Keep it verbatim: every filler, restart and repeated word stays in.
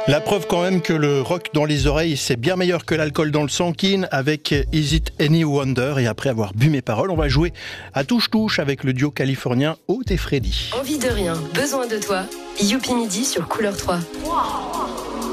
La preuve quand même que le rock dans les oreilles, c'est bien meilleur que l'alcool dans le sang. Keane avec Is It Any Wonder. Et après avoir bu mes paroles, on va jouer à touche-touche avec le duo californien Haute et Freddy. Envie de rien, besoin de toi. Youpi Midi sur Couleur trois.